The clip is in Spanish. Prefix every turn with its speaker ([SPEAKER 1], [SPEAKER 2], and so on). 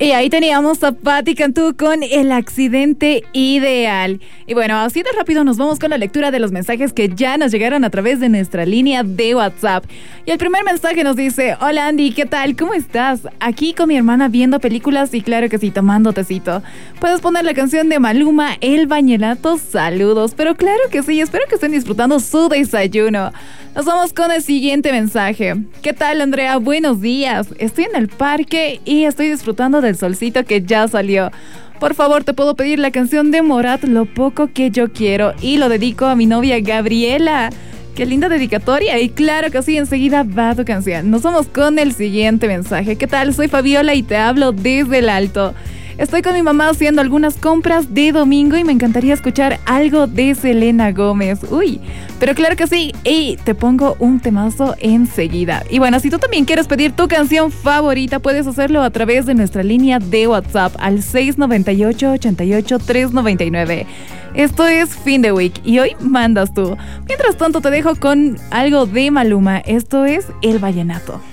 [SPEAKER 1] Y ahí teníamos a Patti Cantú con El Accidente Ideal. Y bueno, así de rápido nos vamos con la lectura de los mensajes que ya nos llegaron a través de nuestra línea de WhatsApp. Y el primer mensaje nos dice: hola Andy, ¿qué tal? ¿Cómo estás? Aquí con mi hermana viendo películas y claro que sí, tomando tecito. ¿Puedes poner la canción de Maluma, El Vallenato? Saludos. Pero claro que sí, espero que estén disfrutando su desayuno. Nos vamos con el siguiente mensaje. ¿Qué tal, Andrea? Buenos días. Estoy en el parque y estoy disfrutando del solcito que ya salió. Por favor, te puedo pedir la canción de Morat, Lo Poco Que Yo Quiero. Y lo dedico a mi novia Gabriela. ¡Qué linda dedicatoria! Y claro que sí, enseguida va tu canción. Nos vamos con el siguiente mensaje. ¿Qué tal? Soy Fabiola y te hablo desde el Alto. Estoy con mi mamá haciendo algunas compras de domingo y me encantaría escuchar algo de Selena Gómez. Uy, pero claro que sí. Y te pongo un temazo enseguida. Y bueno, si tú también quieres pedir tu canción favorita, puedes hacerlo a través de nuestra línea de WhatsApp al 698-88-399. Esto es Fin de Week y hoy mandas tú. Mientras tanto te dejo con algo de Maluma. Esto es El Vallenato.